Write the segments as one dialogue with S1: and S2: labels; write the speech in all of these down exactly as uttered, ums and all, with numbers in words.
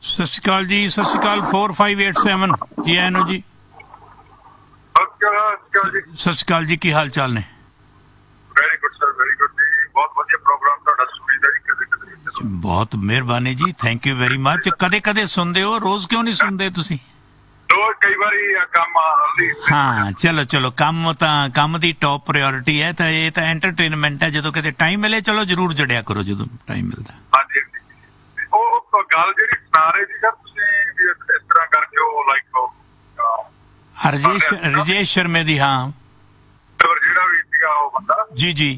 S1: ਸਤਿ ਸ਼੍ਰੀ ਅਕਾਲ ਜੀ, ਸਤਿ ਸ਼੍ਰੀ ਅਕਾਲ। ਫੋਰ ਫਾਈਵ ਏਟ ਸੈਵਨ ਜੀ ਆਇਆਂ ਨੂੰ ਜੀ। ਸਤਿ ਸ਼੍ਰੀ ਅਕਾਲ ਜੀ, ਕੀ ਹਾਲ ਚਾਲ ਨੇ?
S2: Very good sir, very good ਜੀ। ਬਹੁਤ ਵਧੀਆ ਪ੍ਰੋਗਰਾਮ ਤੁਹਾਡਾ ਸੁਣੀ ਦਾ ਜੀ। ਕਦੇ ਕਦੇ
S1: ਬਹੁਤ ਮਿਹਰਬਾਨੀ ਜੀ, ਥੈਂਕ ਯੂ ਵੈਰੀ ਮਚ। ਕਦੇ ਕਦੇ ਸੁਣਦੇ ਹੋ, ਰੋਜ਼ ਕਿਉਂ ਨਹੀਂ ਸੁਣਦੇ ਤੁਸੀਂ?
S2: ਰੋਜ਼ ਕਈ ਵਾਰੀ ਕੰਮ
S1: ਹਾਂ, ਚਲੋ ਚਲੋ, ਕੰਮ ਤਾਂ ਕੰਮ ਦੀ ਟੌਪ ਪ੍ਰਾਇੋਰਟੀ ਹੈ, ਤਾਂ ਇਹ ਤਾਂ ਐਂਟਰਟੇਨਮੈਂਟ ਹੈ। ਜਦੋਂ ਕਿਤੇ ਟਾਈਮ ਮਿਲੇ ਚਲੋ ਜ਼ਰੂਰ ਜੁੜਿਆ ਕਰੋ ਜਦੋਂ ਟਾਈਮ ਮਿਲਦਾ।
S2: ਹਾਂਜੀ, ਉਹ ਗੱਲ ਜਿਹੜੀ ਸੁਣਾ ਰਹੇ ਸੀ ਸਰ ਤੁਸੀਂ, ਇਸ ਤਰ੍ਹਾਂ ਕਰਕੇ ਉਹ ਲਾਈਕ
S1: ਰਜੇਸ਼ ਰਜੇਸ਼ ਸ਼ਰਮੇ ਦੀ। ਹਾਂ,
S2: ਜਿਹੜਾ ਵੀ ਸੀਗਾ ਉਹ ਬੰਦਾ
S1: ਜੀ ਜੀ,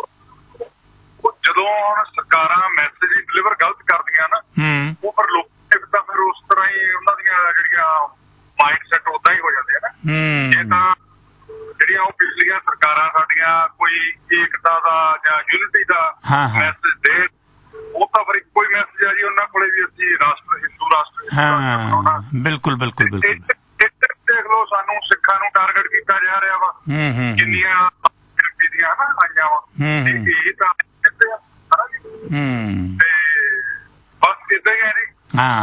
S2: ਜਦੋਂ ਹੁਣ ਸਰਕਾਰਾਂ ਮੈਸੇਜ ਡਿਲੀਵਰ ਗਲਤ ਕਰਦੀਆਂ ਨਾ, ਉਹ ਫਿਰ ਲੋਕ ਤਾਂ ਫਿਰ ਉਸ ਤਰ੍ਹਾਂ ਹੀ ਉਹਨਾਂ ਦੀਆਂ ਜਿਹੜੀਆਂ ਮਾਈਂਡ ਸੈਟ ਉਦਾਂ ਹੀ ਹੋ ਜਾਂਦੇ ਆ ਨਾ। ਇਹ ਤਾਂ ਜਿਹੜੀਆਂ ਉਹ ਪਿਛਲੀਆਂ ਸਰਕਾਰਾਂ ਸਾਡੀਆਂ ਕੋਈ ਏਕਤਾ ਦਾ ਜਾਂ ਯੂਨਿਟੀ ਦਾ ਮੈਸੇਜ ਦੇ, ਉਹ ਤਾਂ ਫਿਰ ਇੱਕੋ ਹੀ ਮੈਸੇਜ ਆ ਜੀ ਉਹਨਾਂ ਕੋਲੇ ਵੀ, ਅਸੀਂ ਰਾਸ਼ਟਰ ਹਿੰਦੂ ਰਾਸ਼ਟਰ।
S1: ਹਾਂ, ਬਿਲਕੁਲ ਬਿਲਕੁਲ ਬਿਲਕੁਲ।
S2: ਦੇਖ ਲਓ, ਸਾਨੂੰ ਸਿੱਖਾਂ ਨੂੰ ਟਾਰਗੇਟ ਕੀਤਾ ਜਾ ਰਿਹਾ ਵਾ, ਕਿੰਨੀਆਂ ਦੀਆਂ ਨਾ ਆਈਆਂ ਵਾ, ਇਹ ਤਾਂ ਕਹਿੰਦੇ ਆ ਤੇ ਬਸ ਏਦਾਂ ਹੀ ਹੈ ਜੀ।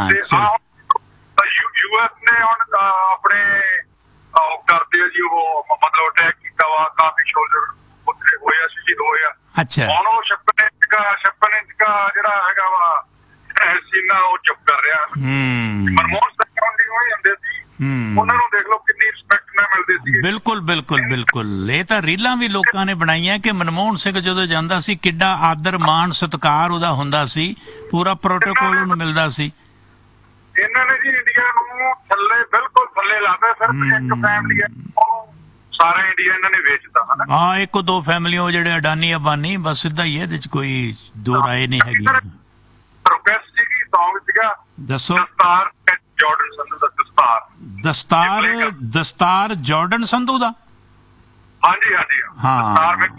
S2: ਯੂ ਐਸ ਨੇ ਹੁਣ ਆਪਣੇ ਉਹ ਕਰਦੇ ਆ ਜੀ, ਉਹ ਮਤਲਬ ਅਟੈਕ ਕੀਤਾ ਵਾ, ਕਾਫੀ ਸ਼ੋਲਡਰ ਉੱਥੇ ਹੋਇਆ, ਸ਼ਹੀਦ ਹੋਇਆ।
S1: ਅੱਛਾ,
S2: ਹੁਣ ਉਹ ਛੱਪਨ ਇੰਚ ਦਾ ਛੱਪਨ ਇੰਚ ਦਾ ਜਿਹੜਾ ਹੈਗਾ ਵਾ ਸੀਨਾ, ਉਹ ਚੁੱਪ ਕਰ ਰਿਹਾ। ਮਨਮੋਹਨ ਸਿੰਘ ਹੋਈ ਹੁੰਦੇ ਸੀ, ਉਹਨਾਂ ਨੂੰ ਦੇਖ ਲਓ ਕਿੰਨੀ ਰਿਸਪੈਕਟ ਨਾਲ ਮਿਲਦੀ ਸੀ। ਬਿਲਕੁਲ
S1: ਬਿਲਕੁਲ ਬਿਲਕੁਲ। ਇਹ ਤਾਂ ਰੀਲਾਂ ਵੀ ਲੋਕਾਂ ਨੇ ਬਣਾਈਆਂ ਕਿ ਮਨਮੋਹਨ ਸਿੰਘ ਜਦੋਂ ਜਾਂਦਾ ਸੀ ਕਿੱਡਾ ਆਦਰ ਮਾਣ ਸਤਿਕਾਰ ਉਹਦਾ ਹੁੰਦਾ ਸੀ, ਪੂਰਾ ਪ੍ਰੋਟੋਕੋਲ ਉਹਨੂੰ ਮਿਲਦਾ ਸੀ।
S2: ਇਹਨਾਂ ਨੇ ਜੀ ਇੰਡੀਆ ਨੂੰ ਥੱਲੇ, ਬਿਲਕੁਲ ਥੱਲੇ ਲਾਤਾ ਸਰ। ਇੱਕ ਫੈਮਿਲੀ ਹੈ, ਸਾਰਾ ਇੰਡੀਆ ਇਹਨਾਂ ਨੇ ਵੇਚਤਾ।
S1: ਹਾਂ, ਇੱਕ ਦੋ ਫੈਮਲੀਆਂ ਉਹ ਜਿਹੜੇ ਅਡਾਨੀ ਅਬਾਨੀ, ਬਸ ਸਿੱਧਾ ਹੀ, ਇਹਦੇ ਚ ਕੋਈ ਦੋ ਰਾਏ ਨਹੀਂ ਹੈਗੀ।
S2: ਰਿਕੁਐਸਟ ਸੀਗੀ, ਸੌਂਗ ਸੀਗਾ,
S1: ਦੱਸੋ।
S2: ਦਸਤਾਰ ਜਾਰਡਨ ਸੰਧੂ ਦਾ। ਦਸਤਾਰ
S1: ਦਸਤਾਰ ਦਸਤਾਰ ਜਾਰਡਨ ਸੰਧੂ ਦਾ।
S2: ਹਾਂਜੀ ਹਾਂਜੀ, ਦਸਤਾਰ ਮੈਂ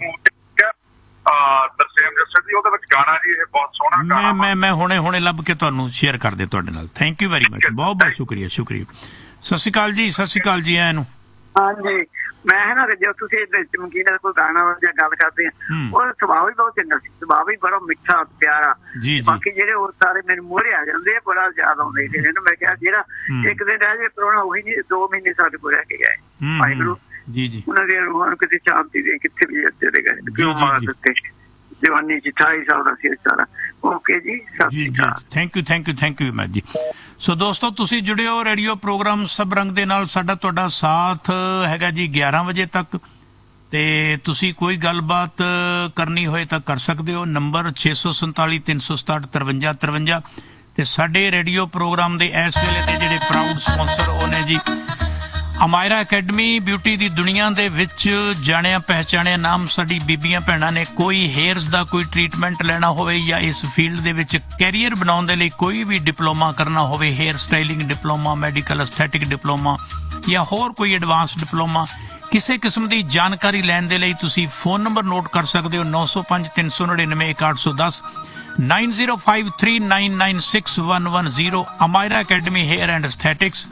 S2: ਤਰਸੇਮ ਜੱਸਰ ਦੀ, ਉਹਦੇ ਵਿੱਚ ਗਾਣਾ ਜੀ, ਇਹ ਬਹੁਤ ਸੋਹਣਾ ਗਾਣਾ।
S1: ਮੈਂ ਮੈਂ ਮੈਂ ਹੁਣੇ ਹੁਣੇ ਲੱਭ ਕੇ ਤੁਹਾਨੂੰ ਸ਼ੇਅਰ ਕਰ ਦੇ ਤੁਹਾਡੇ ਨਾਲ। ਥੈਂਕ ਯੂ ਵੈਰੀ ਮਚ, ਬਹੁਤ ਬਹੁਤ ਸ਼ੁਕਰੀਆ ਸ਼ੁਕਰੀਆ। ਸਤਿ ਸ਼੍ਰੀ ਅਕਾਲ ਜੀ, ਸਤਿ ਸ਼੍ਰੀ ਅਕਾਲ ਜੀ ਆਇਆਂ ਨੂੰ।
S3: ਹਾਂਜੀ, ਮੈਂ ਹੈ ਨਾ, ਜਦੋਂ ਤੁਸੀਂ ਚਮਕੀਨ ਦਾ ਕੋਈ ਗਾਣਾ ਜਾਂ ਗੱਲ ਕਰਦੇ ਆ, ਉਹ ਸੁਭਾਅ ਵੀ ਬਹੁਤ ਚੰਗਾ ਸੀ, ਸੁਭਾਅ ਵੀ ਬੜਾ ਮਿੱਠਾ ਪਿਆਰਾ। ਬਾਕੀ ਜਿਹੜੇ ਹੋਰ ਸਾਰੇ ਮੇਰੇ ਮੂਹਰੇ ਆ ਜਾਂਦੇ ਆ, ਬੜਾ ਯਾਦ ਆਉਂਦੇ ਸੀ ਇਹਨੂੰ। ਮੈਂ ਕਿਹਾ ਜਿਹੜਾ ਇੱਕ ਦਿਨ ਰਹਿ ਜੇ ਪ੍ਰਾਹੁਣਾ, ਉਹੀ ਨਹੀਂ ਦੋ ਮਹੀਨੇ ਸਾਡੇ ਕੋਲ ਰਹਿ ਕੇ ਗਏ। ਵਾਹਿਗੁਰੂ ਜੀ ਜੀ ਉਹਨਾਂ ਦੀਆਂ ਰੂਹਾਂ ਨੂੰ ਕਿਤੇ ਸ਼ਾਂਤੀ ਦੇ, ਕਿੱਥੇ ਵੀ ਚਲੇ ਗਏ, ਕਿਉਂ ਮਾਰ ਦਿੱਤੇ। ਜਵਾਨੀ ਚ ਅਠਾਈ ਸਾਲ ਦਾ ਸੀ ਸਾਰਾ। ਓਕੇ ਜੀ,
S1: ਜੀ ਜੀ, thank you thank you thank you match ਜੀ। ਸੋ ਦੋਸਤੋ, ਤੁਸੀਂ ਜੁੜੇ ਹੋ ਰੇਡੀਓ ਪ੍ਰੋਗਰਾਮ ਸਭ ਰੰਗ ਦੇ ਨਾਲ। ਸਾਡਾ ਤੁਹਾਡਾ ਸਾਥ ਹੈਗਾ ਜੀ ਗਿਆਰਾਂ ਵਜੇ ਤੱਕ, ਤੇ ਤੁਸੀਂ ਕੋਈ ਗੱਲਬਾਤ ਕਰਨੀ ਹੋਏ ਤਾਂ ਕਰ ਸਕਦੇ ਹੋ। ਨੰਬਰ ਛੇ ਸੌ ਸੰਤਾਲੀ ਤਿੰਨ ਸੌ ਸਤਾਹਠ ਤਰਵੰਜਾ ਤਰਵੰਜਾ। ਤੇ ਸਾਡੇ ਰੇਡੀਓ ਪ੍ਰੋਗਰਾਮ ਦੇ ਇਸ ਵੇਲੇ ਦੇ ਜਿਹੜੇ ਪ੍ਰਾਊਡ ਸਪਾਂਸਰ ਉਹ ਨੇ ਜੀ ਅਮਾਇਰਾ ਅਕੈਡਮੀ। ਬਿਊਟੀ ਦੀ ਦੁਨੀਆ ਦੇ ਵਿੱਚ ਜਾਣਿਆ ਪਹਿਚਾਣਿਆ ਨਾਮ ਸਾਡੀ ਬੀਬੀਆਂ ਭੈਣਾਂ ਨੇ। ਕੋਈ ਹੇਅਰਸ ਦਾ ਕੋਈ ਟ੍ਰੀਟਮੈਂਟ ਲੈਣਾ ਹੋਵੇ ਜਾਂ ਇਸ ਫੀਲਡ ਦੇ ਵਿੱਚ ਕੈਰੀਅਰ ਬਣਾਉਣ ਦੇ ਲਈ ਕੋਈ ਵੀ ਡਿਪਲੋਮਾ ਕਰਨਾ ਹੋਵੇ, hair styling diploma, medical aesthetic diploma ਜਾਂ ਹੋਰ ਕੋਈ ਐਡਵਾਂਸ ਡਿਪਲੋਮਾ, ਕਿਸੇ ਕਿਸਮ ਦੀ ਜਾਣਕਾਰੀ ਲੈਣ ਦੇ ਲਈ ਤੁਸੀਂ ਫੋਨ ਨੰਬਰ ਨੋਟ ਕਰ ਸਕਦੇ ਹੋ ਨੌ ਸੌ ਪੰਜ ਤਿੰਨ ਸੌ ਨੜਿਨਵੇਂ ਇਕਾਹਠ ਸੌ ਦਸ nine zero five three nine nine six one one zero. Amaira academy hair and ਅਸਥੈਟਿਕਸ।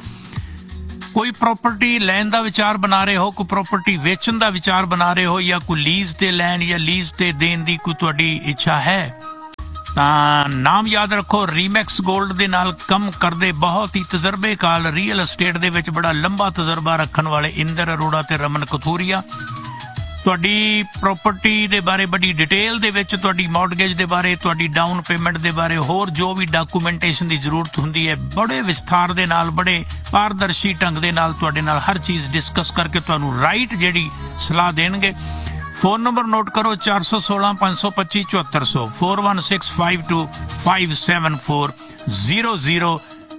S1: ਕੋਈ ਪ੍ਰਾਪਰਟੀ ਲੈਣ ਦਾ ਵਿਚਾਰ ਬਣਾ ਰਹੇ ਹੋ, ਕੋਈ ਪ੍ਰਾਪਰਟੀ ਵੇਚਣ ਦਾ ਵਿਚਾਰ ਬਣਾ ਰਹੇ ਹੋ, ਜਾਂ ਕੋਈ ਲੀਜ਼ ਤੇ ਲੈਣ ਜਾਂ ਲੀਜ਼ ਤੇ ਦੇਣ ਦੀ ਕੋਈ ਤੁਹਾਡੀ ਇੱਛਾ ਹੈ, ਤਾਂ ਨਾਮ ਯਾਦ ਰੱਖੋ, ਰੀਮੈਕਸ ਗੋਲਡ ਦੇ ਨਾਲ ਕੰਮ ਕਰਦੇ ਬਹੁਤ ਹੀ ਤਜਰਬੇਕਾਰ, ਰੀਅਲ ਅਸਟੇਟ ਦੇ ਵਿੱਚ ਬੜਾ ਲੰਬਾ ਤਜਰਬਾ ਰੱਖਣ ਵਾਲੇ ਇੰਦਰ ਅਰੋੜਾ ਤੇ ਰਮਨ ਕਥੂਰੀਆ ਤੁਹਾਡੀ ਪ੍ਰਾਪਰਟੀ ਦੇ ਬਾਰੇ ਬੜੀ ਡਿਟੇਲ ਦੇ ਵਿੱਚ, ਤੁਹਾਡੀ ਮੌਰਗੇਜ ਦੇ ਬਾਰੇ, ਤੁਹਾਡੀ ਡਾਊਨ ਪੇਮੈਂਟ ਦੇ ਬਾਰੇ, ਹੋਰ ਜੋ ਵੀ ਡਾਕੂਮੈਂਟੇਸ਼ਨ ਦੀ ਜ਼ਰੂਰਤ ਹੁੰਦੀ ਹੈ, ਬੜੇ ਵਿਸਥਾਰ ਦੇ ਨਾਲ, ਬੜੇ ਪਾਰਦਰਸ਼ੀ ਢੰਗ ਦੇ ਨਾਲ ਤੁਹਾਡੇ ਨਾਲ ਹਰ ਚੀਜ਼ ਡਿਸਕਸ ਕਰਕੇ ਤੁਹਾਨੂੰ ਰਾਈਟ ਜਿਹੜੀ ਸਲਾਹ ਦੇਣਗੇ। ਫੋਨ ਨੰਬਰ ਨੋਟ ਕਰੋ ਚਾਰ ਸੌ ਸੋਲਾਂ ਪੰਜ ਸੌ ਪੱਚੀ ਚੁਹੱਤਰ ਸੌ four one six five to five seven four zero zero.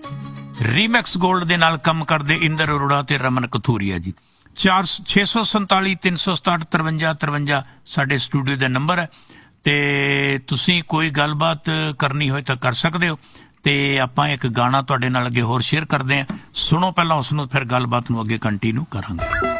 S1: ਰੀਮੈਕਸ gold ਦੇ ਨਾਲ ਕੰਮ ਕਰਦੇ ਇੰਦਰ ਅਰੋੜਾ ਤੇ ਰਮਨ ਕਥੂਰੀਆ ਜੀ। ਚਾਰ ਛੇ ਸੌ ਸੰਤਾਲੀ ਤਿੰਨ ਸੌ ਸਤਾਹਠ ਤਰਵੰਜਾ ਤਰਵੰਜਾ ਸਾਡੇ ਸਟੂਡੀਓ ਦਾ ਨੰਬਰ ਹੈ, ਤੇ ਤੁਸੀਂ ਕੋਈ ਗੱਲਬਾਤ ਕਰਨੀ ਹੋਏ ਤਾਂ ਕਰ ਸਕਦੇ ਹੋ। ਤੇ ਆਪਾਂ ਇੱਕ ਗਾਣਾ ਤੁਹਾਡੇ ਨਾਲ ਅੱਗੇ ਹੋਰ ਸ਼ੇਅਰ ਕਰਦੇ ਹਾਂ, ਸੁਣੋ ਪਹਿਲਾਂ ਉਸ ਨੂੰ, ਫਿਰ ਗੱਲਬਾਤ ਨੂੰ ਅੱਗੇ ਕੰਟੀਨਿਊ ਕਰਾਂਗੇ।